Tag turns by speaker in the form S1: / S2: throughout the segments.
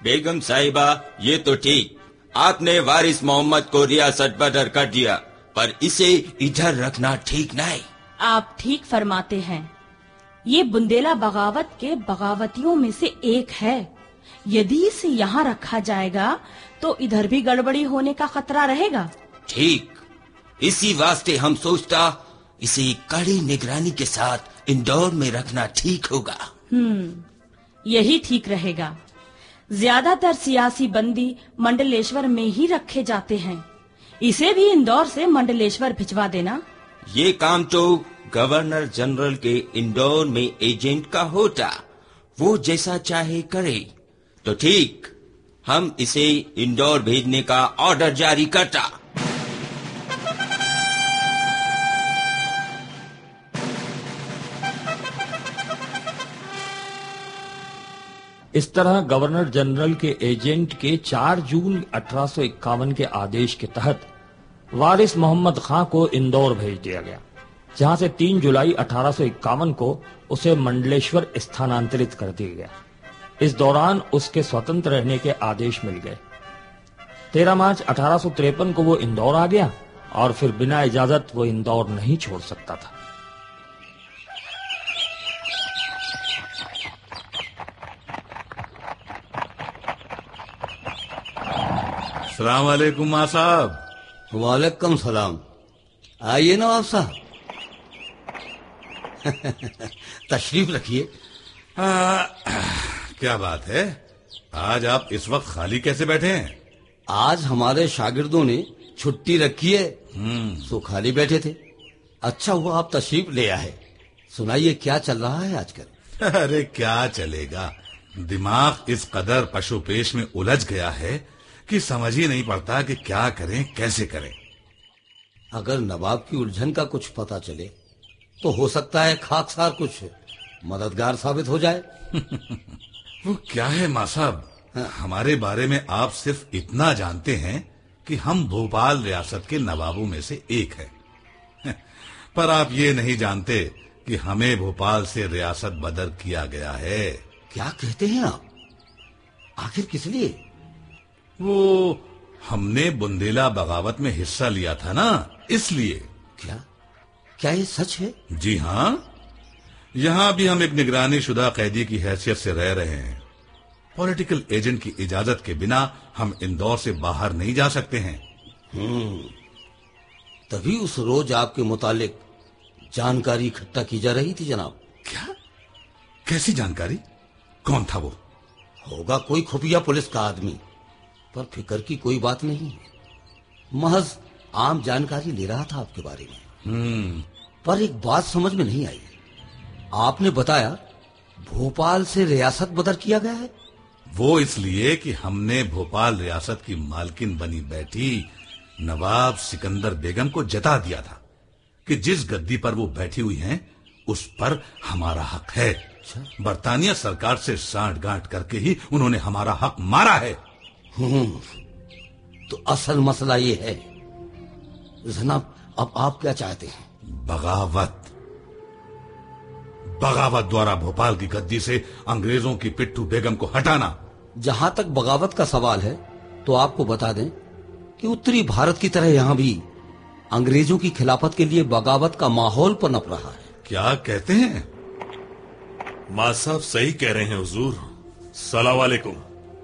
S1: बेगम साहिबा, ये तो ठीक, आपने वारिस मोहम्मद को रियासत बदर कर दिया, पर इसे इधर रखना ठीक नहीं।
S2: आप ठीक फरमाते हैं। ये बुंदेला बगावत के बगावतियों में से एक है। यदि इसे यहाँ रखा जाएगा तो इधर भी गड़बड़ी होने का खतरा रहेगा।
S1: ठीक, इसी वास्ते हम सोचता इसे कड़ी निगरानी के साथ इंदौर में रखना ठीक होगा।
S2: यही ठीक रहेगा। ज्यादातर सियासी बंदी मंडलेश्वर में ही रखे जाते हैं। इसे भी इंदौर से मंडलेश्वर भिजवा देना।
S1: ये काम तो गवर्नर जनरल के इंदौर में एजेंट का होता, वो जैसा चाहे करे। तो ठीक, हम इसे इंदौर भेजने का ऑर्डर जारी करता।
S3: इस तरह गवर्नर जनरल के एजेंट के 4 जून 1851 के आदेश के तहत वारिस मोहम्मद खां को इंदौर भेज दिया गया, जहां से 3 जुलाई 1851 को उसे मंडलेश्वर स्थानांतरित कर दिया गया। इस दौरान उसके स्वतंत्र रहने के आदेश मिल गए। 13 मार्च 1853 को वो इंदौर आ गया और फिर बिना इजाजत वो इंदौर नहीं छोड़ सकता था।
S4: अस्सलाम वालेकुम मां साहब।
S5: वालेकुम सलाम। आइए नवाब साहब। तशरीफ रखिए।
S4: क्या बात है, आज आप इस वक्त खाली कैसे बैठे हैं?
S5: आज हमारे शागिर्दों ने छुट्टी रखी है, सो खाली बैठे थे। अच्छा हुआ आप तशरीफ ले आए। सुनाइए, क्या चल रहा है आजकल?
S4: अरे क्या चलेगा, दिमाग इस कदर पशुपेश में उलझ गया है कि समझ ही नहीं पड़ता कि क्या करें, कैसे करें।
S5: अगर नवाब की उलझन का कुछ पता चले तो हो सकता है खाकसार कुछ मददगार साबित हो जाए।
S4: वो क्या है मां साहब, हमारे बारे में आप सिर्फ इतना जानते हैं कि हम भोपाल रियासत के नवाबों में से एक हैं, पर आप ये नहीं जानते कि हमें भोपाल से रियासत बदर किया गया है।
S5: क्या कहते हैं आप? आखिर किस लिए?
S4: वो हमने बुंदेला बगावत में हिस्सा लिया था ना, इसलिए।
S5: क्या ये सच है?
S4: जी हाँ, यहाँ भी हम एक निगरानी शुदा कैदी की हैसियत से रह रहे हैं। पॉलिटिकल एजेंट की इजाजत के बिना हम इंदौर से बाहर नहीं जा सकते हैं।
S5: तभी उस रोज आपके मुतालिक जानकारी इकट्ठा की जा रही थी जनाब।
S4: क्या? कैसी जानकारी? कौन था वो?
S5: होगा कोई खुफिया पुलिस का आदमी, पर फिक्र की कोई बात नहीं है। महज आम जानकारी ले रहा था आपके बारे में। पर एक बात समझ में नहीं आई। आपने बताया भोपाल से रियासत बदर किया गया है।
S4: वो इसलिए कि हमने भोपाल रियासत की मालकिन बनी बैठी नवाब सिकंदर बेगम को जता दिया था कि जिस गद्दी पर वो बैठी हुई हैं, उस पर हमारा हक है। बरतानिया सरकार से सांठ गांठ करके ही उन्होंने हमारा हक मारा है।
S5: तो असल मसला ये है जनाब, अब आप क्या चाहते हैं?
S4: बगावत द्वारा भोपाल की गद्दी से अंग्रेजों की पिट्ठू बेगम को हटाना।
S5: जहां तक बगावत का सवाल है तो आपको बता दें कि उत्तरी भारत की तरह यहां भी अंग्रेजों की खिलाफत के लिए बगावत का माहौल पनप रहा है।
S4: क्या कहते हैं?
S6: मां साहब सही कह रहे हैं हुजूर। सलाम वालेकुम।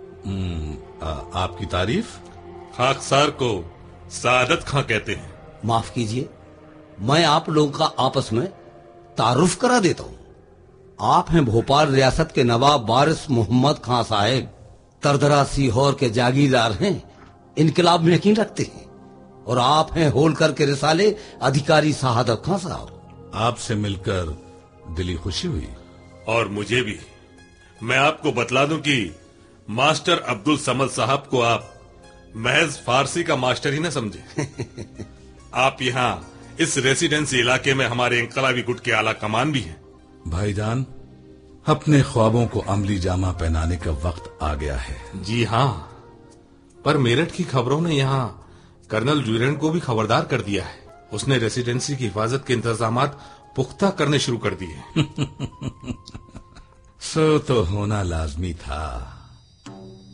S4: आपकी तारीफ?
S6: खाकसार को सादत खां कहते हैं।
S5: माफ कीजिए, मैं आप लोगों का आपस में तारुफ करा देता हूँ। आप हैं भोपाल रियासत के नवाब वारिस मोहम्मद खां साहब, तरदरा सीहोर के जागीरदार हैं, इनकलाब में यकीन रखते हैं। और आप हैं होलकर के रिसाले अधिकारी शहादत खां साहब।
S4: आपसे मिलकर दिली खुशी हुई।
S6: और मुझे भी। मैं आपको बतला दूं कि मास्टर अब्दुल समद साहब को आप महज फारसी का मास्टर ही न समझे। आप यहाँ इस रेसिडेंसी इलाके में हमारे इंकलाबी गुट के आला कमान भी हैं।
S4: भाईजान, अपने ख्वाबों को अमली जामा पहनाने का वक्त आ गया है।
S6: जी हाँ, पर मेरठ की खबरों ने यहाँ कर्नल ड्यूरेंट को भी खबरदार कर दिया है। उसने रेसिडेंसी की हिफाजत के इंतजामात पुख्ता करने शुरू कर दिए।
S4: सो तो होना लाजमी था।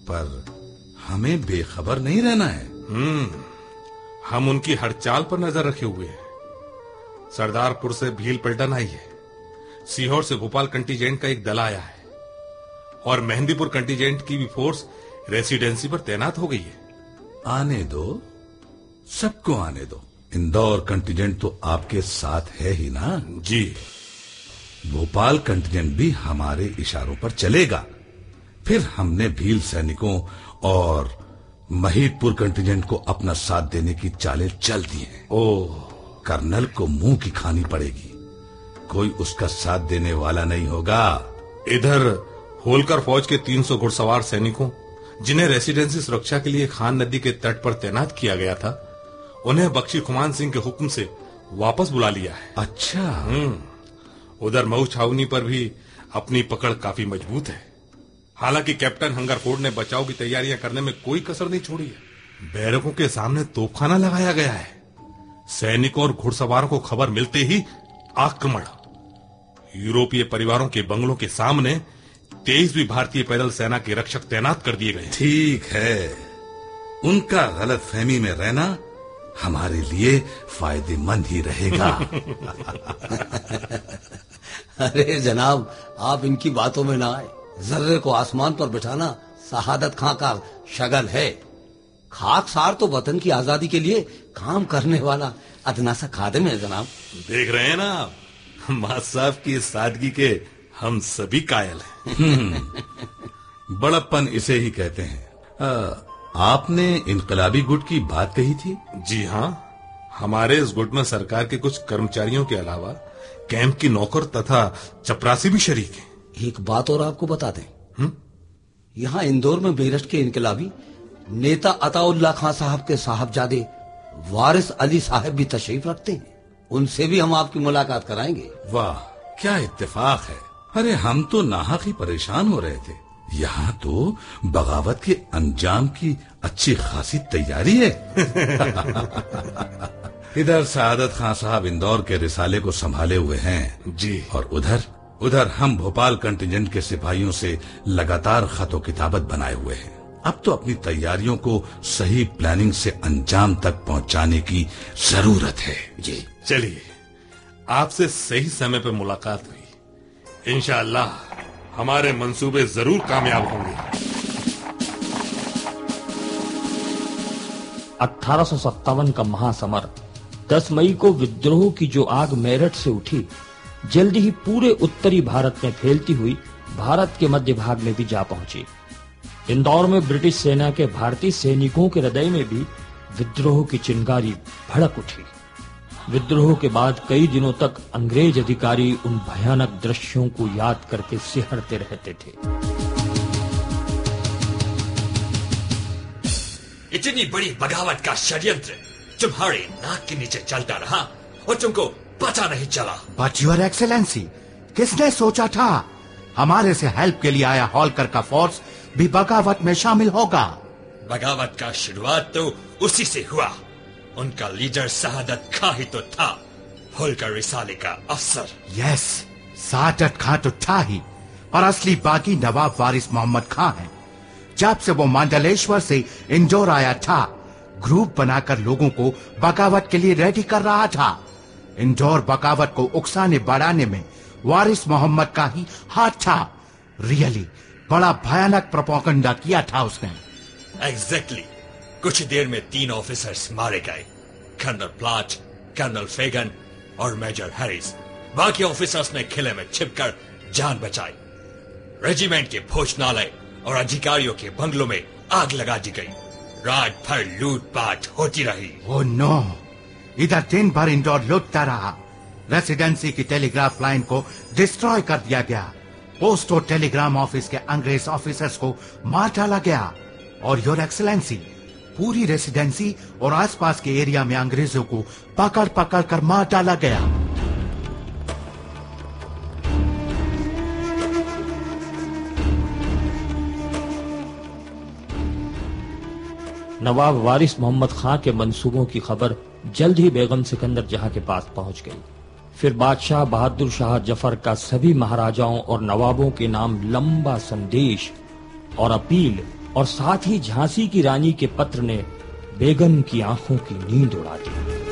S4: पर हमें बेखबर नहीं रहना है।
S6: हम उनकी हर चाल पर नजर रखे हुए हैं। सरदारपुर से भील पलटन आई है, सीहोर से भोपाल कंटीजेंट का एक दल आया है और मेहंदीपुर कंटीजेंट की भी फोर्स रेसिडेंसी पर तैनात हो गई है।
S4: आने दो, सबको आने दो। इंदौर कंटीजेंट तो आपके साथ है ही ना?
S6: जी।
S4: भोपाल कंटीजेंट भी हमारे इशारों पर चलेगा। फिर हमने भील सैनिकों और महीदपुर कंटीजेंट को अपना साथ देने की चालें चल दी हैं।
S6: ओह,
S4: कर्नल को मुंह की खानी पड़ेगी, कोई उसका साथ देने वाला नहीं होगा।
S6: इधर होलकर फौज के 300 घुड़सवार सैनिकों, जिन्हें रेसिडेंसी सुरक्षा के लिए खान नदी के तट पर तैनात किया गया था, उन्हें बख्शी खुमान सिंह के हुक्म से वापस बुला लिया है।
S4: अच्छा।
S6: उधर मऊ छावनी पर भी अपनी पकड़ काफी मजबूत है। हालांकि कैप्टन हंगरफोर्ड ने बचाव की तैयारियां करने में कोई कसर नहीं छोड़ी है। बैरकों के सामने तोपखाना लगाया गया है। सैनिकों और घुड़सवारों को खबर मिलते ही आक्रमण। यूरोपीय परिवारों के बंगलों के सामने 23वीं भारतीय पैदल सेना के रक्षक तैनात कर दिए गए।
S4: ठीक है, उनका गलत फहमी में रहना हमारे लिए फायदेमंद ही रहेगा।
S5: अरे जनाब, आप इनकी बातों में ना आए। जर्रे को आसमान पर बिठाना शहादत खां का शगल है। खाकसार तो वतन की आजादी के लिए काम करने वाला अदना सा खादिम है जनाब।
S6: देख रहे हैं ना आप, मां साहब की सादगी के हम सभी कायल हैं।
S4: बड़प्पन इसे ही कहते हैं। आपने इनकलाबी गुट की बात कही थी?
S6: जी हाँ, हमारे इस गुट में सरकार के कुछ कर्मचारियों के अलावा कैंप की नौकर तथा चपरासी भी शरीक हैं।
S5: एक बात और आपको बता दें, यहाँ इंदौर में बेरस्ट के इनकलाबी नेता अताउल्ला खां साहब के साहबजादे वारिस अली साहब भी तशरीफ रखते हैं। उनसे भी हम आपकी मुलाकात कराएंगे।
S4: वाह, क्या इत्तेफाक है। अरे हम तो नाहक ही परेशान हो रहे थे। यहाँ तो बगावत के अंजाम की अच्छी खासी तैयारी है। इधर सादत खां साहब इंदौर के रिसाले को संभाले हुए हैं
S6: जी,
S4: और उधर हम भोपाल कंटीजेंट के सिपाहियों से लगातार खतो किताबत बनाए हुए हैं। अब तो अपनी तैयारियों को सही प्लानिंग से अंजाम तक पहुंचाने की जरूरत है।
S5: जी
S6: चलिए, आपसे सही समय पर मुलाकात हुई। इंशाअल्लाह हमारे मंसूबे जरूर कामयाब होंगे।
S3: 1857 का महासमर 10 मई को विद्रोह की जो आग मेरठ से उठी, जल्दी ही पूरे उत्तरी भारत में फैलती हुई भारत के मध्य भाग में भी जा पहुंची। इंदौर में ब्रिटिश सेना के भारतीय सैनिकों के हृदय में भी विद्रोह की चिंगारी भड़क उठी। विद्रोह के बाद कई दिनों तक अंग्रेज अधिकारी उन भयानक दृश्यों को याद करके सिहरते रहते थे।
S7: इतनी बड़ी बगावत का षड्यंत्र तुम्हारे नाक के नीचे चलता रहा और तुमको पता नहीं चला।
S8: बट योर एक्सेलेंसी, किसने सोचा था हमारे से हेल्प के लिए आया होलकर का फोर्स भी बगावत में शामिल होगा?
S7: बगावत का शुरुआत तो उसी से हुआ। उनका लीडर शहादत खां ही तो था, होलकर रिसाले का अफसर।
S8: यस, शहादत खां तो था ही, पर असली बागी नवाब वारिस मोहम्मद खां है। जब से वो मंडलेश्वर से इंदौर आया था, ग्रुप बनाकर लोगों को बगावत के लिए रेडी कर रहा था। इंदौर बगावत को उकसाने बढ़ाने में वारिस मोहम्मद का ही हाथ था। रियली बड़ा भयानक प्रोपेगेंडा किया था उसने।
S7: एग्जैक्टली। कुछ देर में 3 ऑफिसर्स मारे गए, कर्नल प्लाट, कर्नल फेगन और मेजर हैरिस। बाकी ऑफिसर्स ने किले में छिपकर जान बचाई। रेजिमेंट के भोजनालय और अधिकारियों के बंगलों में आग लगा दी गई। रात भर लूटपाट होती रही।
S8: ओह नो, इधर दिन भर इंदौर लूटता रहा। रेसिडेंसी की टेलीग्राफ लाइन को डिस्ट्रॉय कर दिया गया। पोस्ट और टेलीग्राम ऑफिस के अंग्रेज ऑफिसर्स को मार डाला गया। और योर एक्सेलेंसी, पूरी रेसिडेंसी और आसपास के एरिया में अंग्रेजों को पकड़ पकड़ कर मार डाला गया।
S3: नवाब वारिस मोहम्मद खां के मंसूबों की खबर जल्द ही बेगम सिकंदर जहां के पास पहुंच गई। फिर बादशाह बहादुर शाह जफर का सभी महाराजाओं और नवाबों के नाम लंबा संदेश और अपील और साथ ही झांसी की रानी के पत्र ने बेगम की आंखों की नींद उड़ा दी।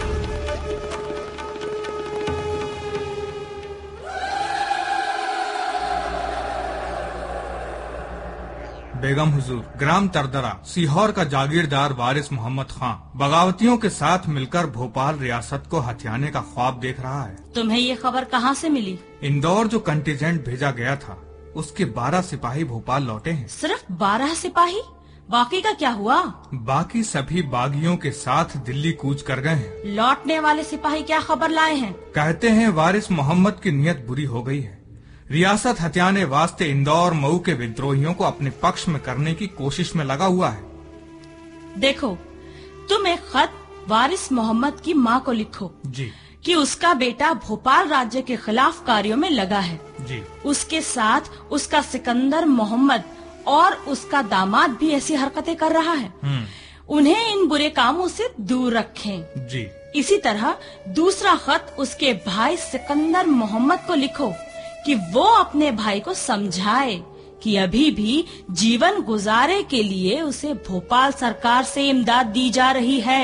S9: बेगम हुजूर, ग्राम तरदरा सीहोर का जागीरदार वारिस मोहम्मद खान बगावतियों के साथ मिलकर भोपाल रियासत को हथियाने का ख्वाब देख रहा है।
S2: तुम्हें ये खबर कहाँ से मिली?
S9: इंदौर जो कंटीजेंट भेजा गया था उसके 12 सिपाही भोपाल लौटे हैं।
S2: सिर्फ 12 सिपाही? बाकी का क्या हुआ?
S9: बाकी सभी बागियों के साथ दिल्ली कूच कर गए हैं।
S2: लौटने वाले सिपाही क्या खबर लाए हैं?
S9: कहते हैं वारिस मोहम्मद की नीयत बुरी हो गई है। रियासत हथियाने वास्ते इंदौर मऊ के विद्रोहियों को अपने पक्ष में करने की कोशिश में लगा हुआ है।
S2: देखो, तुम एक खत वारिस मोहम्मद की माँ को लिखो
S9: जी
S2: कि उसका बेटा भोपाल राज्य के खिलाफ कार्यों में लगा है
S9: जी।
S2: उसके साथ उसका सिकंदर मोहम्मद और उसका दामाद भी ऐसी हरकतें कर रहा है। उन्हें इन बुरे कामों से दूर रखें।
S9: जी।
S2: इसी तरह दूसरा खत उसके भाई सिकंदर मोहम्मद को लिखो कि वो अपने भाई को समझाए कि अभी भी जीवन गुजारे के लिए उसे भोपाल सरकार से इमदाद दी जा रही है।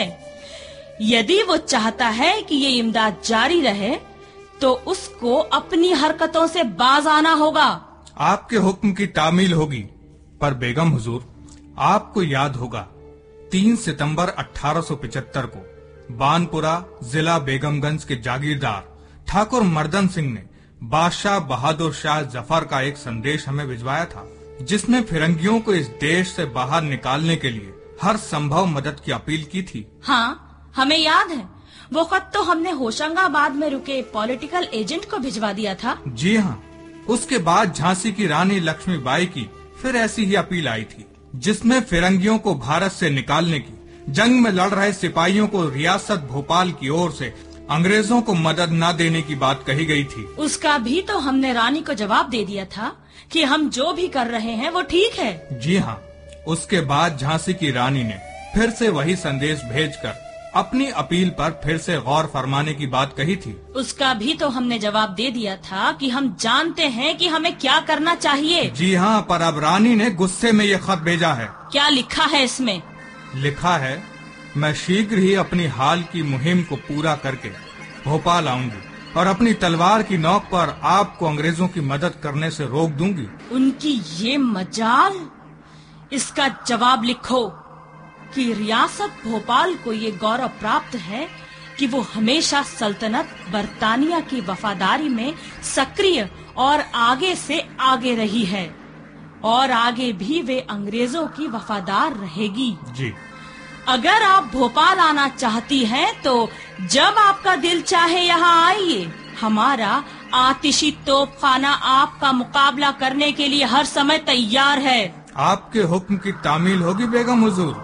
S2: यदि वो चाहता है कि ये इमदाद जारी रहे तो उसको अपनी हरकतों से बाज आना होगा।
S9: आपके हुक्म की तामील होगी। पर बेगम हुजूर, आपको याद होगा 3 सितंबर 1875 को बानपुरा जिला बेगमगंज के जागीरदार ठाकुर मर्दन सिंह ने बादशाह बहादुर शाह जफर का एक संदेश हमें भिजवाया था, जिसमें फिरंगियों को इस देश से बाहर निकालने के लिए हर संभव मदद की अपील की थी।
S2: हाँ, हमें याद है। वो खत तो हमने होशंगाबाद में रुके पॉलिटिकल एजेंट को भिजवा दिया था।
S9: जी हाँ। उसके बाद झांसी की रानी लक्ष्मीबाई की फिर ऐसी ही अपील आई थी, जिसमें फिरंगियों को भारत से निकालने की, जंग में लड़ रहे सिपाहियों को रियासत भोपाल की ओर से अंग्रेजों को मदद न देने की बात कही गई थी।
S2: उसका भी तो हमने रानी को जवाब दे दिया था कि हम जो भी कर रहे हैं वो ठीक है।
S9: जी हाँ। उसके बाद झांसी की रानी ने फिर से वही संदेश भेजकर अपनी अपील पर फिर से गौर फरमाने की बात कही थी।
S2: उसका भी तो हमने जवाब दे दिया था कि हम जानते हैं कि हमें क्या करना चाहिए।
S9: जी हाँ, पर अब रानी ने गुस्से में ये खत भेजा है।
S2: क्या लिखा है इसमें?
S9: लिखा है, मैं शीघ्र ही अपनी हाल की मुहिम को पूरा करके भोपाल आऊंगी और अपनी तलवार की नोक पर आपको अंग्रेजों की मदद करने से रोक दूंगी।
S2: उनकी ये मजाल। इसका जवाब लिखो कि रियासत भोपाल को ये गौरव प्राप्त है कि वो हमेशा सल्तनत बरतानिया की वफादारी में सक्रिय और आगे से आगे रही है और आगे भी वे अंग्रेजों की वफादार रहेगी।
S9: जी।
S2: अगर आप भोपाल आना चाहती हैं तो जब आपका दिल चाहे यहाँ आइए। हमारा आतिशी तोपखाना आपका मुकाबला करने के लिए हर समय तैयार है।
S9: आपके हुक्म की तामील होगी बेगम हुजूर।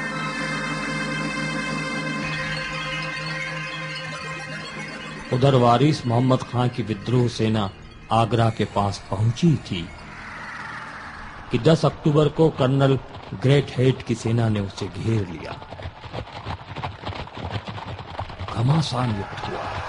S3: उधर वारिस मोहम्मद खां की विद्रोह सेना आगरा के पास पहुंची थी कि 10 अक्टूबर को कर्नल ग्रेट हेड की सेना ने उसे घेर लिया। घमासान युद्ध हुआ।